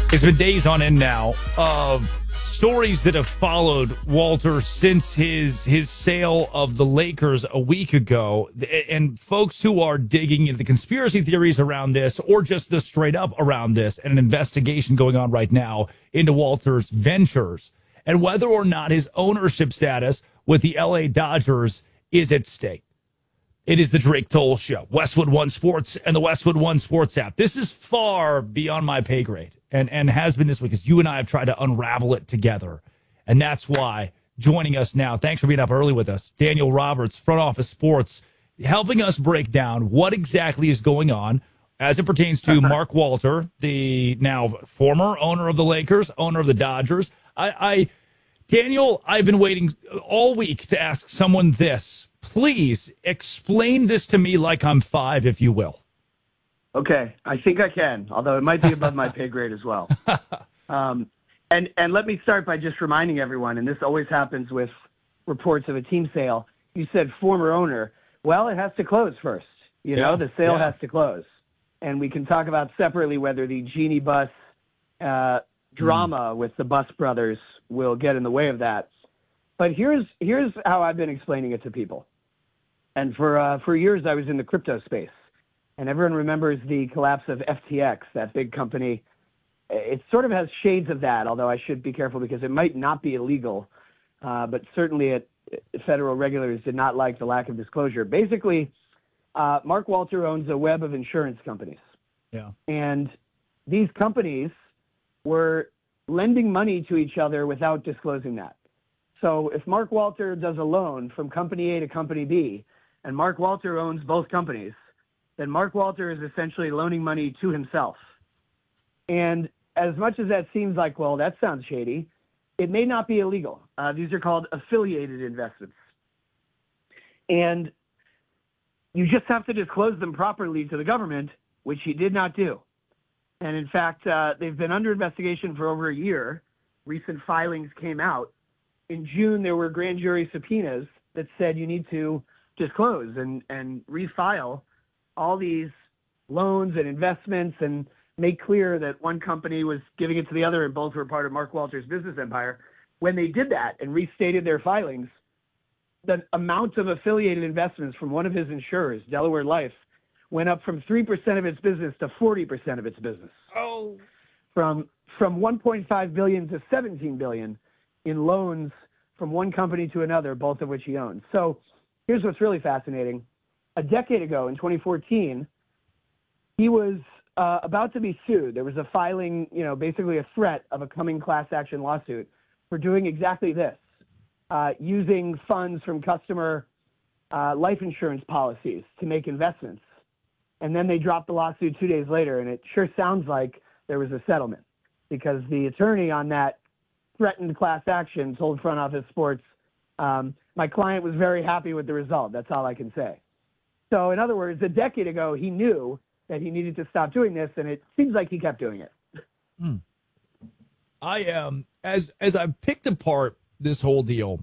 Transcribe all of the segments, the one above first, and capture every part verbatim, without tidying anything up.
It's been days on end now of stories that have followed Walter since his his sale of the Lakers a week ago. And folks who are digging into the conspiracy theories around this or just the straight up around this, and an investigation going on right now into Walter's ventures and whether or not his ownership status with the L A Dodgers is at stake. It is the Drake Toll Show, Westwood One Sports and the Westwood One Sports app. This is far beyond my pay grade. And and has been this week, as you and I have tried to unravel it together. And that's why joining us now, thanks for being up early with us, Daniel Roberts, Front Office Sports, helping us break down what exactly is going on as it pertains to Mark Walter, the now former owner of the Lakers, owner of the Dodgers. I, I Daniel, I've been waiting all week to ask someone this. Please explain this to me like I'm five, if you will. Okay, I think I can, although it might be above my pay grade as well. Um, and and let me start by just reminding everyone, and this always happens with reports of a team sale. You said former owner. Well, it has to close first. You know, Yeah, the sale yeah. has to close. And we can talk about separately whether the Genie Bus uh, drama mm. with the Bus brothers will get in the way of that. But here's here's how I've been explaining it to people. And for uh, for years, I was in the crypto space. And everyone remembers the collapse of F T X, that big company. It sort of has shades of that, although I should be careful because it might not be illegal. Uh, but certainly it, federal regulators did not like the lack of disclosure. Basically, uh, Mark Walter owns a web of insurance companies. Yeah. And these companies were lending money to each other without disclosing that. So if Mark Walter does a loan from company A to company B, and Mark Walter owns both companies, then Mark Walter is essentially loaning money to himself. And as much as that seems like, well, that sounds shady, it may not be illegal. Uh, these are called affiliated investments. And you just have to disclose them properly to the government, which he did not do. And in fact, uh, they've been under investigation for over a year. Recent filings came out. In June, there were grand jury subpoenas that said you need to disclose and, and refile all these loans and investments and make clear that one company was giving it to the other and both were part of Mark Walter's business empire. When they did that and restated their filings, the amount of affiliated investments from one of his insurers, Delaware Life, went up from three percent of its business to forty percent of its business. Oh. From from one point five billion dollars to seventeen billion dollars in loans from one company to another, both of which he owns. So here's what's really fascinating. A decade ago, in twenty fourteen, he was uh, about to be sued. There was a filing, you know, basically a threat of a coming class action lawsuit for doing exactly this, uh, using funds from customer uh, life insurance policies to make investments. And then they dropped the lawsuit two days later, and it sure sounds like there was a settlement because the attorney on that threatened class action told Front Office Sports, um, my client was very happy with the result. That's all I can say. So in other words, a decade ago, he knew that he needed to stop doing this, and it seems like he kept doing it. Hmm. I am, um, as as I've picked apart this whole deal,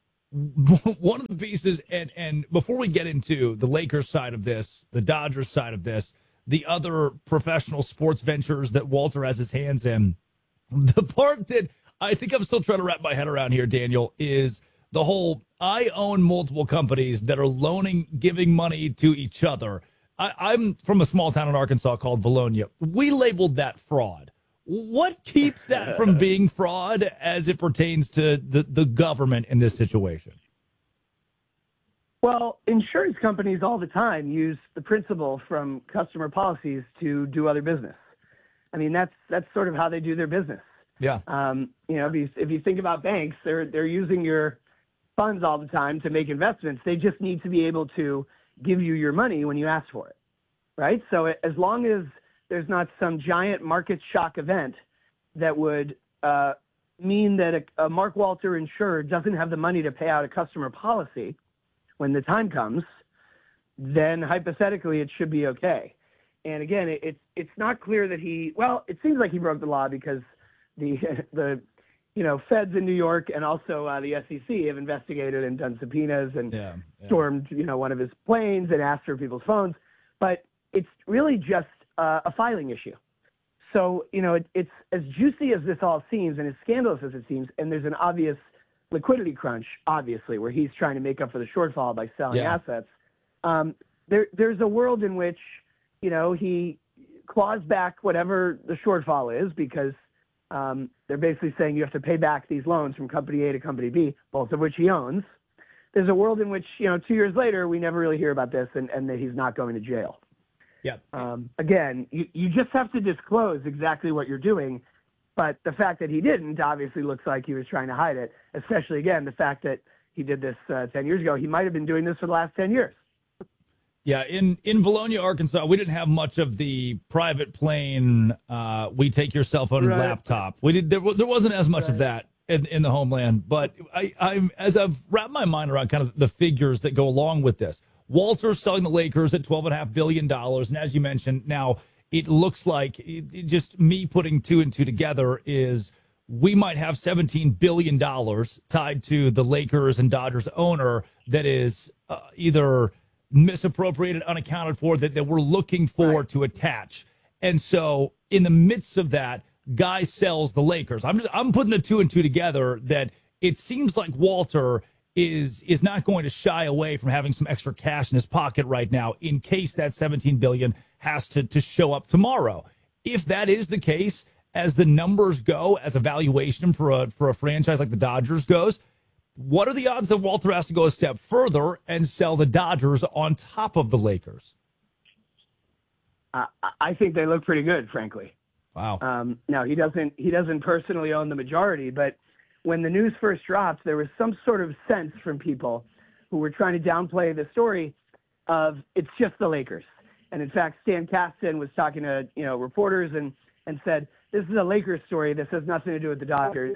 one of the pieces, and, and before we get into the Lakers side of this, the Dodgers side of this, the other professional sports ventures that Walter has his hands in, the part that I think I'm still trying to wrap my head around here, Daniel, is the whole I own multiple companies that are loaning, giving money to each other. I, I'm from a small town in Arkansas called Valonia. We labeled that fraud. What keeps that from being fraud as it pertains to the, the government in this situation? Well, insurance companies all the time use the principle from customer policies to do other business. I mean, that's that's sort of how they do their business. Yeah. Um, you know, if you, if you think about banks, they're they're using your funds all the time to make investments. They just need to be able to give you your money when you ask for it, right? So as long as there's not some giant market shock event that would uh, mean that a, a Mark Walter insurer doesn't have the money to pay out a customer policy when the time comes, then hypothetically it should be okay. And again, it, it's it's not clear that he, well, it seems like he broke the law because the the you know, feds in New York and also uh, the S E C have investigated and done subpoenas and yeah, yeah. stormed, you know, one of his planes and asked for people's phones. But it's really just uh, a filing issue. so, you know, it, it's as juicy as this all seems and as scandalous as it seems, and there's an obvious liquidity crunch, obviously, where he's trying to make up for the shortfall by selling Yeah. assets. Um, there, there's a world in which, you know, he claws back whatever the shortfall is because um, they're basically saying you have to pay back these loans from company A to company B, both of which he owns. There's a world in which, you know, two years later, we never really hear about this and, and that he's not going to jail. Yeah. Um, again, you, you just have to disclose exactly what you're doing. But the fact that he didn't obviously looks like he was trying to hide it, especially, again, the fact that he did this uh, ten years ago. He might have been doing this for the last ten years. Yeah, in, in Valonia, Arkansas, we didn't have much of the private plane, uh, we take your cell phone and Right. laptop. We did there, there wasn't as much Right. of that in, in the homeland. But I, I'm as I've wrapped my mind around kind of the figures that go along with this. Walter's selling the Lakers at twelve point five billion dollars. And as you mentioned, now it looks like it, it just me putting two and two together is we might have seventeen billion dollars tied to the Lakers and Dodgers owner that is uh, either misappropriated, unaccounted for, that, that we're looking for Right. to attach. And so in the midst of that, Guy sells the Lakers. I'm just, I'm putting the two and two together that it seems like Walter is is not going to shy away from having some extra cash in his pocket right now in case that seventeen billion dollars has to, to show up tomorrow. If that is the case, as the numbers go, as a valuation for a for a franchise like the Dodgers goes, what are the odds that Walter has to go a step further and sell the Dodgers on top of the Lakers? Uh, I think they look pretty good, frankly. Wow. Um, now he doesn't he doesn't personally own the majority, but when the news first dropped, there was some sort of sense from people who were trying to downplay the story of it's just the Lakers. And in fact, Stan Kasten was talking to you know reporters and and said this is a Lakers story. This has nothing to do with the Dodgers.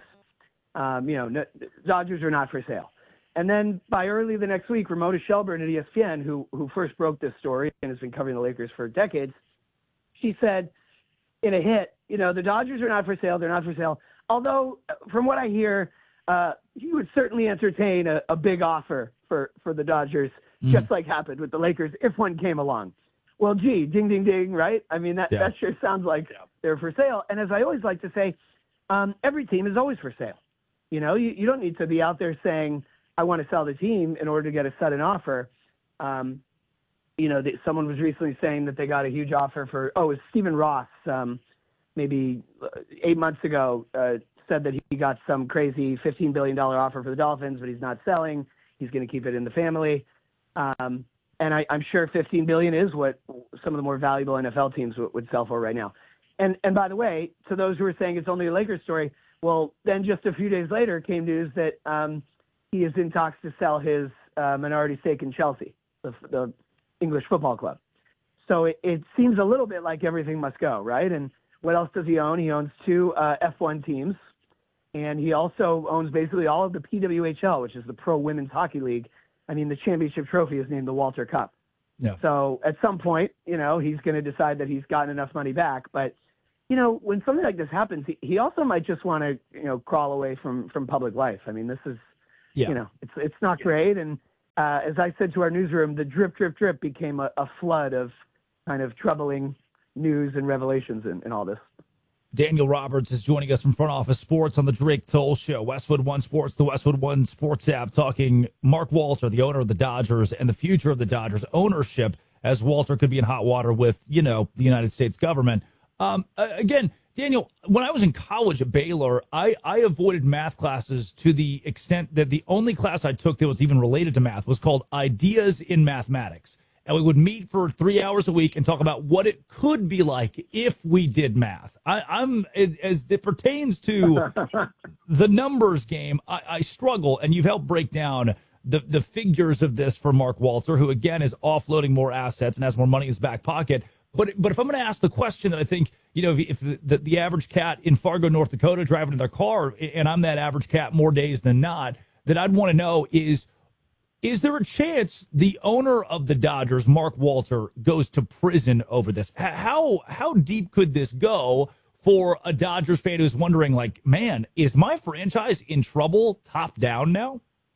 Um, you know, no, Dodgers are not for sale. And then by early the next week, Ramona Shelburne at E S P N, who who first broke this story and has been covering the Lakers for decades, she said in a hit, you know, the Dodgers are not for sale. They're not for sale. Although, from what I hear, uh, he would certainly entertain a, a big offer for, for the Dodgers, mm. just like happened with the Lakers, if one came along. Well, gee, ding, ding, ding, right? I mean, that, yeah. that sure sounds like yeah. they're for sale. And as I always like to say, um, every team is always for sale. You know, you, you don't need to be out there saying, I want to sell the team in order to get a sudden offer. Um, you know, the, someone was recently saying that they got a huge offer for, oh, it was Stephen Ross, um, maybe eight months ago, uh, said that he got some crazy fifteen billion dollars offer for the Dolphins, but he's not selling. He's going to keep it in the family. Um, and I, I'm sure fifteen billion dollars is what some of the more valuable N F L teams w- would sell for right now. And, and by the way, to those who are saying it's only a Lakers story, well, then just a few days later came news that um, he is in talks to sell his uh, minority stake in Chelsea, the, the English football club. So it, it seems a little bit like everything must go, right? And what else does he own? He owns two uh, F one teams, and he also owns basically all of the P W H L, which is the Pro Women's Hockey League. I mean, the championship trophy is named the Walter Cup. Yeah. So at some point, you know, he's going to decide that he's gotten enough money back. But, you know, when something like this happens, he, he also might just want to, you know, crawl away from, from public life. I mean, this is, yeah. you know, it's it's not great. And uh, as I said to our newsroom, the drip, drip, drip became a, a flood of kind of troubling news and revelations in, in all this. Daniel Roberts is joining us from Front Office Sports on the Drake Toll Show. Westwood One Sports, the Westwood One Sports app, talking Mark Walter, the owner of the Dodgers, and the future of the Dodgers ownership, as Walter could be in hot water with, you know, the United States government. Um, again, Daniel, when I was in college at Baylor, I, I avoided math classes to the extent that the only class I took that was even related to math was called Ideas in Mathematics. And we would meet for three hours a week and talk about what it could be like if we did math. I, I'm as it pertains to the numbers game, I, I struggle. And you've helped break down the, the figures of this for Mark Walter, who, again, is offloading more assets and has more money in his back pocket. But but if I'm going to ask the question that I think, you know, if, if the, the average cat in Fargo, North Dakota, driving in their car, and I'm that average cat more days than not, that I'd want to know is, Is there a chance the owner of the Dodgers, Mark Walter, goes to prison over this? How how deep could this go for a Dodgers fan who's wondering, like, man, is my franchise in trouble top down now?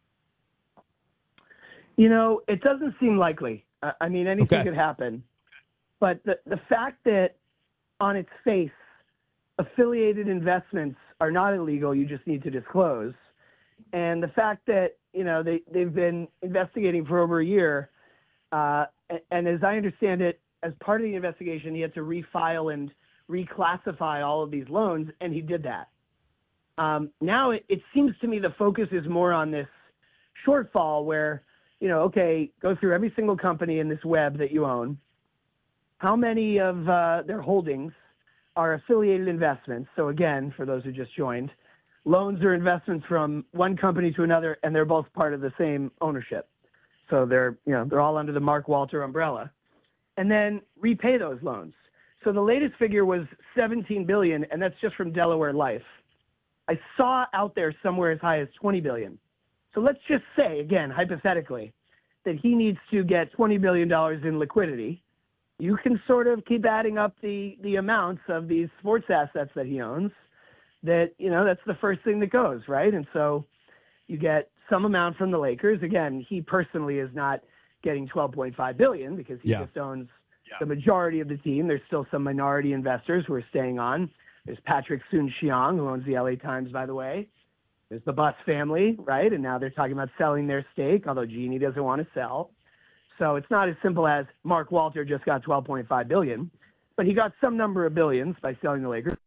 You know, it doesn't seem likely. I mean, anything okay. could happen. But the, the fact that on its face, affiliated investments are not illegal. You just need to disclose. And the fact that, you know, they, they've been investigating for over a year. Uh, and, and as I understand it, as part of the investigation, he had to refile and reclassify all of these loans, and he did that. Um, now it, it seems to me the focus is more on this shortfall where, you know, okay, go through every single company in this web that you own. How many of uh, their holdings are affiliated investments? So again, for those who just joined, loans or investments from one company to another, and they're both part of the same ownership. So they're, you know, they're all under the Mark Walter umbrella. And then repay those loans. So the latest figure was seventeen billion dollars, and that's just from Delaware Life. I saw out there somewhere as high as twenty billion dollars. So let's just say, again, hypothetically, that he needs to get twenty billion dollars in liquidity. You can sort of keep adding up the, the amounts of these sports assets that he owns that, you know, that's the first thing that goes, right? And so you get some amount from the Lakers. Again, he personally is not getting twelve point five billion dollars because he yeah. just owns yeah. the majority of the team. There's still some minority investors who are staying on. There's Patrick Soon-Shiong, who owns the L A Times, by the way. There's the Bus family, right? And now they're talking about selling their stake, although Jeannie doesn't want to sell. So it's not as simple as Mark Walter just got twelve point five billion dollars, but he got some number of billions by selling the Lakers.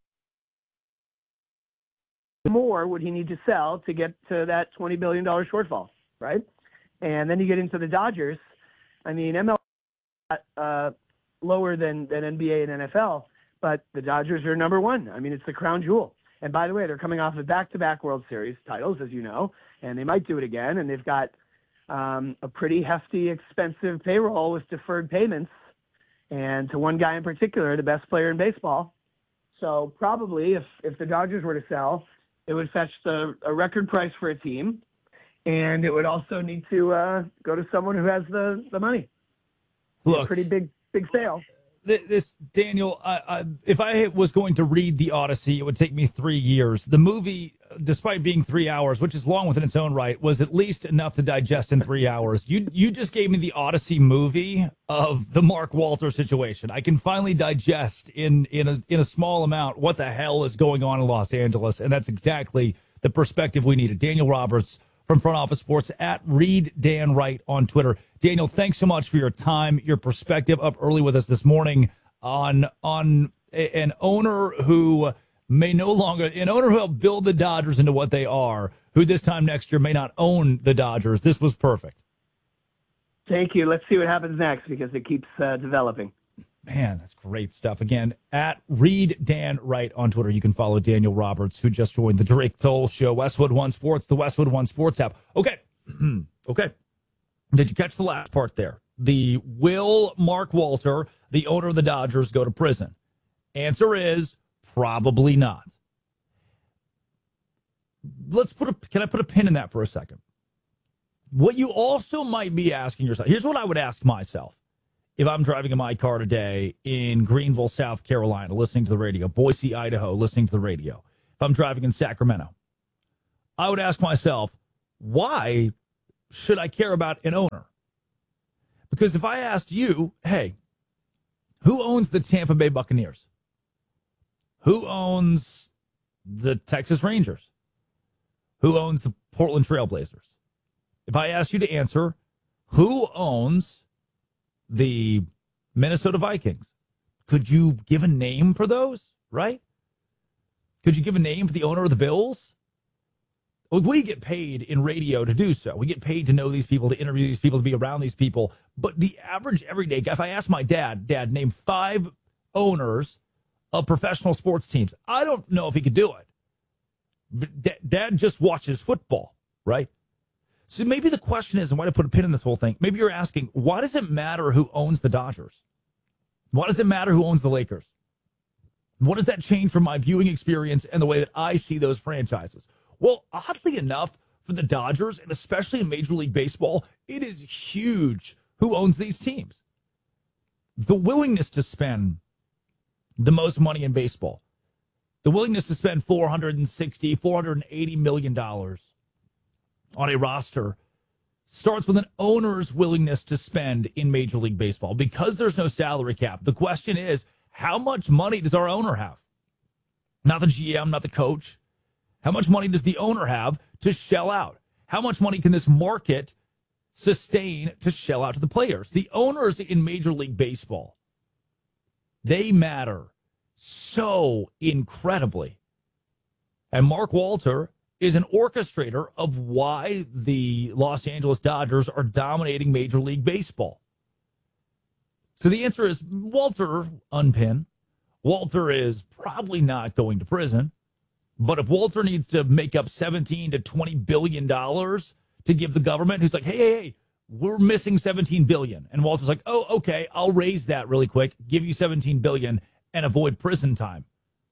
More would he need to sell to get to that twenty billion dollars shortfall, right? And then you get into the Dodgers. I mean, M L B is uh, lower than, than N B A and N F L, but the Dodgers are number one. I mean, it's the crown jewel. And by the way, they're coming off of back-to-back World Series titles, as you know, and they might do it again. And they've got um, a pretty hefty, expensive payroll with deferred payments, and to one guy in particular, the best player in baseball. So probably if, if the Dodgers were to sell, it would fetch the, a record price for a team, and it would also need to uh, go to someone who has the, the money. Look, a pretty big, big sale. This, Daniel, I, I, if I was going to read The Odyssey, it would take me three years. The movie, despite being three hours, which is long within its own right, was at least enough to digest in three hours. You you just gave me the Odyssey movie of the Mark Walter situation. I can finally digest in in a, in a small amount what the hell is going on in Los Angeles, and that's exactly the perspective we needed. Daniel Roberts from Front Office Sports at Read Dan Wright on Twitter. Daniel, thanks so much for your time, your perspective, up early with us this morning on on a, an owner who may no longer, an owner who helped build the Dodgers into what they are, who this time next year may not own the Dodgers. This was perfect. Thank you. Let's see what happens next because it keeps uh, developing. Man, that's great stuff. Again, at Read Dan Wright on Twitter. You can follow Daniel Roberts, who just joined the Drake Toll Show, Westwood One Sports, the Westwood One Sports app. Okay. okay. Did you catch the last part there? The will Mark Walter, the owner of the Dodgers, go to prison? Answer is probably not. Let's put a, can I put a pin in that for a second? What you also might be asking yourself, here's what I would ask myself. If I'm driving in my car today in Greenville, South Carolina, listening to the radio, Boise, Idaho, listening to the radio, if I'm driving in Sacramento, I would ask myself, why should I care about an owner? Because if I asked you, hey, who owns the Tampa Bay Buccaneers? Who owns the Texas Rangers? Who owns the Portland Trailblazers? If I asked you to answer, who owns the Minnesota Vikings, could you give a name for those, right? Could you give a name for the owner of the Bills? Well, we get paid in radio to do so. We get paid to know these people, to interview these people, to be around these people. But the average everyday guy, if I ask my dad, Dad, name five owners of professional sports teams, I don't know if he could do it. But d- Dad just watches football, right? So maybe the question is, and why to put a pin in this whole thing, maybe you're asking, why does it matter who owns the Dodgers? Why does it matter who owns the Lakers? What does that change from my viewing experience and the way that I see those franchises? Well, oddly enough, for the Dodgers, and especially in Major League Baseball, it is huge who owns these teams. The willingness to spend the most money in baseball, the willingness to spend four hundred sixty, four hundred eighty million dollars on a roster starts with an owner's willingness to spend in Major League Baseball. Because there's no salary cap, the question is, how much money does our owner have? Not the G M, not the coach. How much money does the owner have to shell out? How much money can this market sustain to shell out to the players? The owners in Major League Baseball, they matter so incredibly. And Mark Walter is an orchestrator of why the Los Angeles Dodgers are dominating Major League Baseball. So the answer is Walter, unpin. Walter is probably not going to prison. But if Walter needs to make up seventeen to twenty billion dollars to give the government, who's like, hey, hey, hey, we're missing seventeen billion dollars. And Walter's like, oh, okay, I'll raise that really quick, give you seventeen billion dollars and avoid prison time.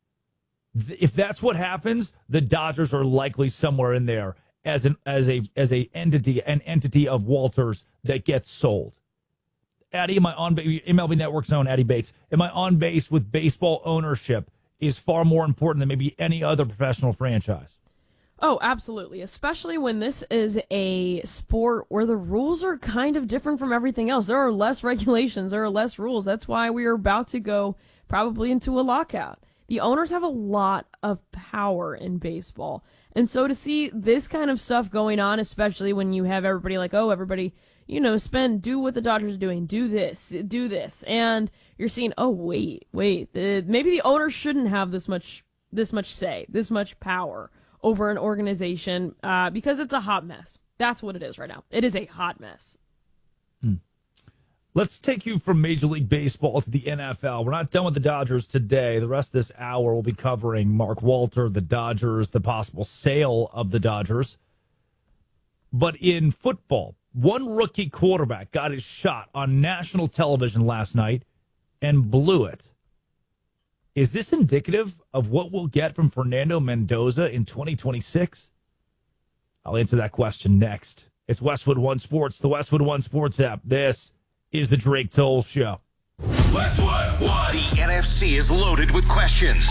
If that's what happens, the Dodgers are likely somewhere in there as an as a as a entity, an entity of Walter's that gets sold. Addy, am I on M L B Network's own Addy Bates? Am I on base with baseball ownership is far more important than maybe any other professional franchise? Oh, absolutely. Especially when this is a sport where the rules are kind of different from everything else. There are less regulations. There are less rules. That's why we are about to go probably into a lockout. The owners have a lot of power in baseball. And so to see this kind of stuff going on, especially when you have everybody like, oh, everybody, you know, spend, do what the Dodgers are doing, do this, do this. And you're seeing, oh, wait, wait, the, maybe the owners shouldn't have this much, this much say, this much power over an organization uh, because it's a hot mess. That's what it is right now. It is a hot mess. Hmm. Let's take you from Major League Baseball to the N F L. We're not done with the Dodgers today. The rest of this hour we'll be covering Mark Walter, the Dodgers, the possible sale of the Dodgers. But in football, one rookie quarterback got his shot on national television last night and blew it. Is this indicative of what we'll get from Fernando Mendoza in twenty twenty-six? I'll answer that question next. It's Westwood One Sports, the Westwood One Sports app. This is the Drake Toll Show. Westwood One. The N F C is loaded with questions.